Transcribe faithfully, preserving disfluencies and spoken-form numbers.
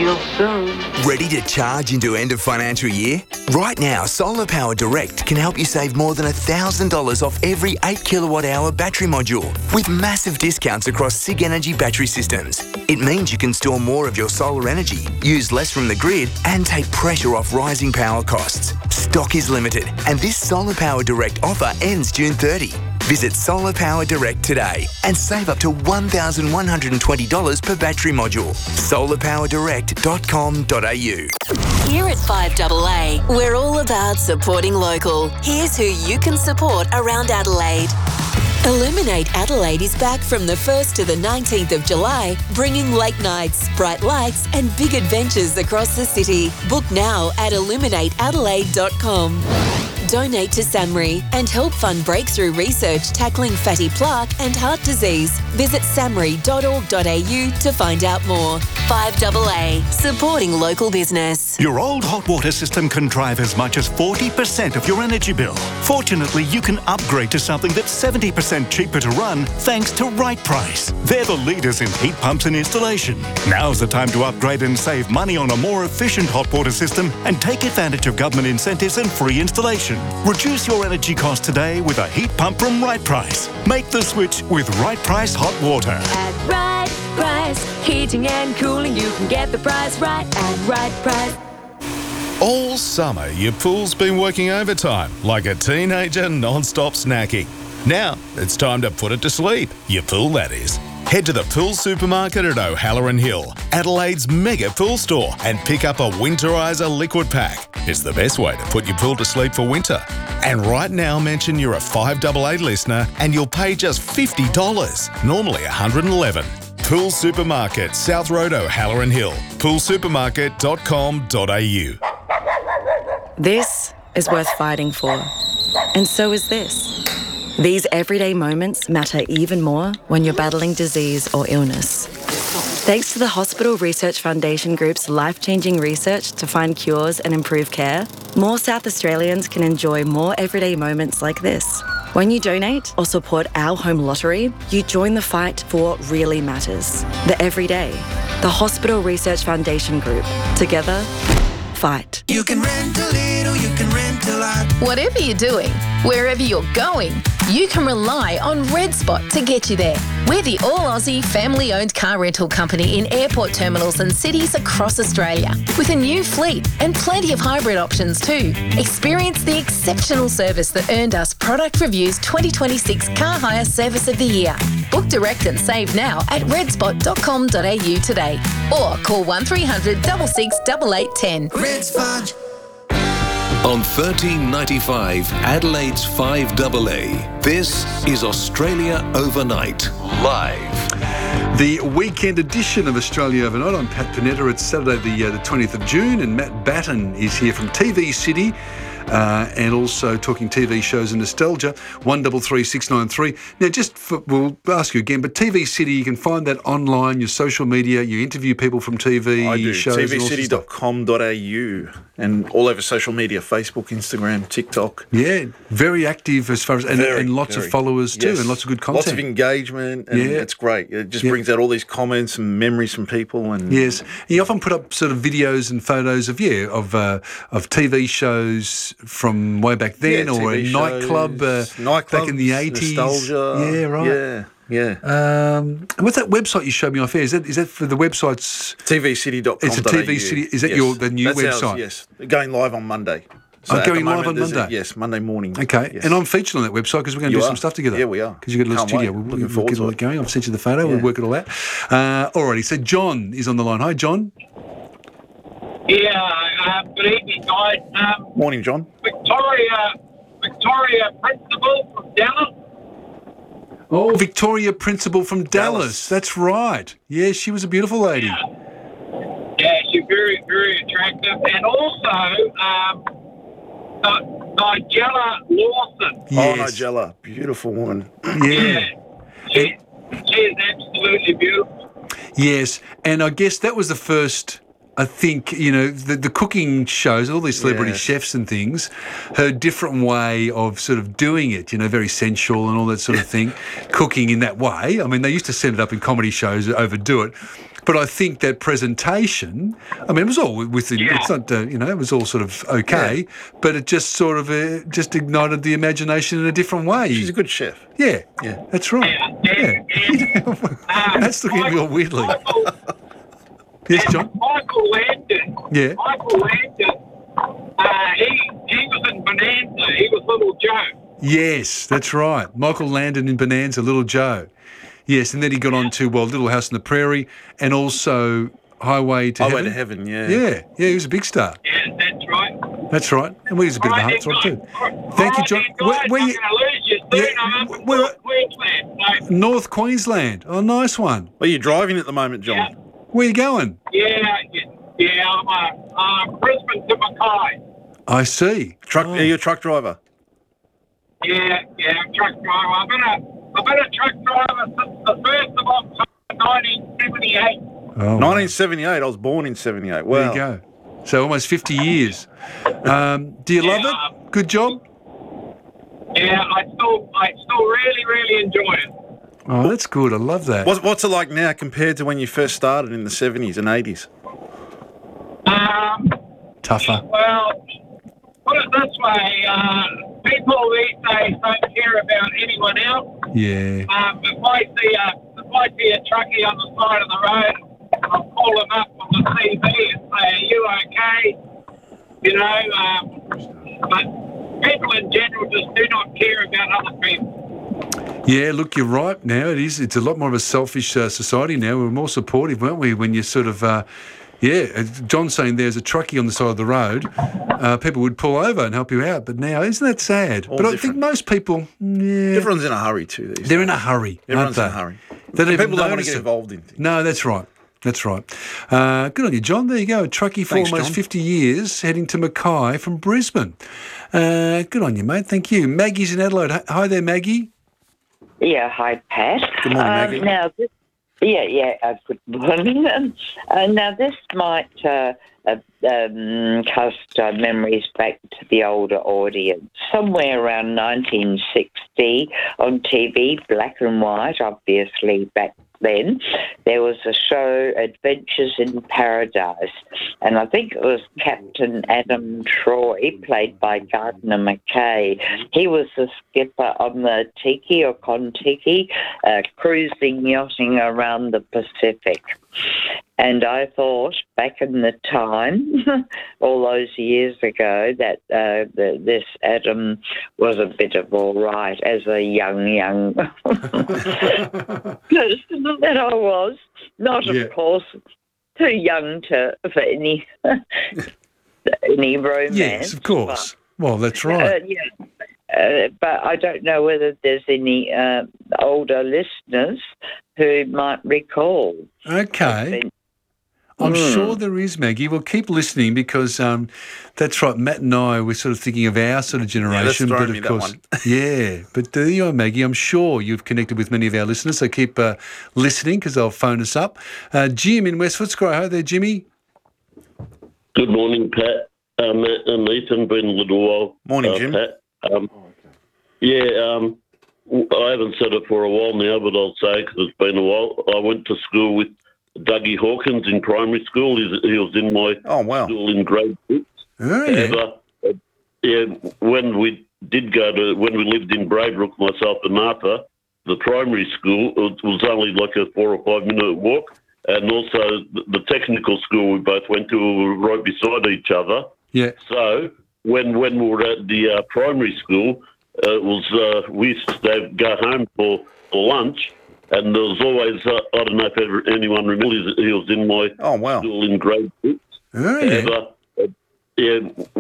real soon. Ready to charge into end of financial year? Right now, Solar Power Direct can help you save more than one thousand dollars off every eight kilowatt hour battery module with massive discounts across SIG Energy battery systems. It means you can store more of your solar energy, use less from the grid, and take pressure off rising power costs. Stock is limited, and this Solar Power Direct offer ends June thirtieth. Visit Solar Power Direct today and save up to one thousand one hundred twenty dollars per battery module. solar power direct dot com dot a u. Here at five A A, we're all about supporting local. Here's who you can support around Adelaide. Illuminate Adelaide is back from the first to the nineteenth of July, bringing late nights, bright lights and big adventures across the city. Book now at illuminate adelaide dot com. Donate to SAMRI and help fund breakthrough research tackling fatty plaque and heart disease. Visit samri dot org dot a u to find out more. five A A, supporting local business. Your old hot water system can drive as much as forty percent of your energy bill. Fortunately, you can upgrade to something that's seventy percent cheaper to run thanks to Right Price. They're the leaders in heat pumps and installation. Now's the time to upgrade and save money on a more efficient hot water system and take advantage of government incentives and free installation. Reduce your energy costs today with a heat pump from Right Price. Make the switch with Right Price Hot Water. At Right Price, heating and cooling, you can get the price right at Right Price. All summer, your pool's been working overtime like a teenager non-stop snacking. Now, it's time to put it to sleep. Your pool, that is. Head to the Pool Supermarket at O'Halloran Hill, Adelaide's mega pool store, and pick up a Winterizer liquid pack. It's the best way to put your pool to sleep for winter. And right now, mention you're a five A A listener and you'll pay just fifty dollars, normally one hundred eleven dollars. Pool Supermarket, South Road, O'Halloran Hill, pool supermarket dot com dot a u. This is worth fighting for. And so is this. These everyday moments matter even more when you're battling disease or illness. Thanks to the Hospital Research Foundation Group's life-changing research to find cures and improve care, more South Australians can enjoy more everyday moments like this. When you donate or support our home lottery, you join the fight for what really matters. The everyday. The Hospital Research Foundation Group. Together, fight. You can rent a little, you can rent a lot. Whatever you're doing, wherever you're going, you can rely on Red Spot to get you there. We're the all-Aussie family-owned car rental company in airport terminals and cities across Australia, with a new fleet and plenty of hybrid options too. Experience the exceptional service that earned us Product Review's twenty twenty-six Car Hire Service of the Year. Book direct and save now at red spot dot com dot a u today, or call one three hundred, six six, eight eight one zero. Red Spot. On thirteen ninety-five, Adelaide's five A A, this is Australia Overnight, live. The weekend edition of Australia Overnight. I'm Pat Panetta. It's Saturday the, uh, the twentieth of June, and Matt Batten is here from T V City. Uh, and also talking T V shows and nostalgia, one three three six nine three. Now, just for, we'll ask you again, but T V City, you can find that online, your social media, you interview people from T V I do, shows. t v city dot com dot a u, and all over social media, Facebook, Instagram, TikTok. Yeah, very active as far as, and, very, and lots very. of followers too, yes. and lots of good content. Lots of engagement, and yeah. it's great. It just yeah. brings out all these comments and memories from people. And yes, you often put up sort of videos and photos of, yeah, of uh, of T V shows from way back then, yeah, or a nightclub, uh, back in the eighties. Nostalgia. Yeah, right. Yeah, yeah. Um, and what's that website you showed me off air? Is that is that for the website's t v city dot com dot a u? It's a T V City. Is that yes. your the new That's website? Ours, yes, going live on Monday. So oh, going live moment, on Monday? A, yes, Monday morning. Okay, yes. and I'm featured on that website because we're going to you do are. some stuff together. Yeah, we are. Because you've got a little Can't studio. Wait. We'll, Looking we'll forward get all to that going. I've sent you the photo. Yeah. We'll work it all out. Uh, alrighty, so John is on the line. Hi, John. Yeah, uh, good evening, guys. Um, Morning, John. Victoria, Victoria Principal from Dallas. Oh, Victoria Principal from Dallas. Dallas. That's right. Yeah, she was a beautiful lady. Yeah, yeah, she's very, very attractive. And also, um, Ni- Nigella Lawson. Yes. Oh, Nigella, beautiful woman. Yeah. Yeah, she, she is absolutely beautiful. Yes, and I guess that was the first, I think, you know, the, the cooking shows, all these celebrity Yes. chefs and things, her different way of sort of doing it, you know, very sensual and all that sort of thing, cooking in that way. I mean, they used to set it up in comedy shows, overdo it. But I think that presentation, I mean, it was all within, Yeah. it's not, uh, you know, it was all sort of okay, but it just sort of uh, just ignited the imagination in a different way. She's a good chef. Yeah, Yeah. that's right. Yeah. Yeah. That's looking at me all weirdly. Michael, Yes, John? Michael Landon. Yeah. Michael Landon. Uh, he he was in Bonanza. He was Little Joe. Yes, that's right. Michael Landon in Bonanza, Little Joe. Yes, and then he got on to, well, Little House on the Prairie and also Highway to Highway Heaven. to Heaven, yeah. Yeah, yeah, he was a big star. Yeah, that's right. That's right. And we was a bit of a All right, heartthrob then, too. guys. Thank you, All John. right, then, Where, guys, where I'm you? going to lose you soon. Yeah, I'm up in where- North Queensland. So, North Queensland. Oh, nice one. Are you driving at the moment, John? yeah, Where you going? yeah, yeah, yeah, I'm uh, uh, Brisbane to Mackay. I see. Truck? Oh. Are you a truck driver? Yeah, yeah, I'm a truck driver. I've been a, I've been a truck driver since the first of October, nineteen seventy-eight. Oh, nineteen seventy-eight. I was born in seventy-eight. Wow. there you go. So almost fifty years. Um, do you love Yeah. it? Good job. Yeah, I still, I still really, really enjoy it. Oh, that's good. I love that. What's, what's it like now compared to when you first started in the seventies and eighties? Um, Tougher. well, put it this way, uh, people these days don't care about anyone else. Yeah. Um, if I see a, if I see a truckie on the side of the road, I'll call him up on the T V and say, "Are you okay?" You know, um, but people in general just do not care about other people. Yeah, look, you're right now. It is. It's a lot more of a selfish uh, society now. We're more supportive, weren't we, when you sort of... Uh, yeah, as John's saying there's a truckie on the side of the road, uh, people would pull over and help you out. But now, isn't that sad? All but I different. think most people, yeah, Everyone's in a hurry too. These they're days. in a hurry, Everyone's aren't in a they? hurry. They don't even People don't want to notice get it. involved in things. No, that's right. That's right. Uh, good on you, John. There you go. A truckie for Thanks, almost John. fifty years, heading to Mackay from Brisbane. Uh, good on you, mate. Thank you. Maggie's in Adelaide. Hi- Hi there, Maggie. Yeah, hi, Pat. Good morning, um, Maggie. Now, this, yeah, yeah, uh, good morning. Um, uh, now, this might uh, uh, um, cast uh, memories back to the older audience. Somewhere around nineteen sixty on T V, black and white, obviously, back then, there was a show, Adventures in Paradise, and I think it was Captain Adam Troy, played by Gardner McKay. He was the skipper on the Tiki or Kon-Tiki, uh, cruising, yachting around the Pacific. And I thought, back in the time, all those years ago, that uh, the, this Adam was a bit of all right as a young, young person that I was. Not, Yeah. of course, too young to for any any romance. Yes, of course. Well, that's But, right. uh, yeah. Uh, but I don't know whether there's any uh, older listeners who might recall. Okay. I'm Mm. sure there is, Maggie. Well, keep listening because um, that's right. Matt and I were sort of thinking of our sort of generation, throwing but me of that course, one. yeah. But there you are, Maggie. I'm sure you've connected with many of our listeners, so keep uh, listening because they'll phone us up. Uh, Jim in West Footscray. Hi there, Jimmy. Good morning, Pat. Um, Matt and Ethan, been a little while. Morning, uh, Jim. Pat. Um, yeah, um, w- I haven't said it for a while now, but I'll say because it's been a while. I went to school with Dougie Hawkins in primary school. He's, he was in my Oh, wow. school in grade six. Oh, yeah. However, uh, yeah, when we did go to, when we lived in Braybrook, myself and Martha, the primary school, it was only like a four or five minute walk. And also the, the technical school we both went to were right beside each other. Yeah. So when when we were at the uh, primary school, uh, it was uh, we used to go home for, for lunch, and there was always uh, I don't know if ever, anyone remembers he was in my Oh, wow. school in grade six. Oh, yeah. However, uh, yeah,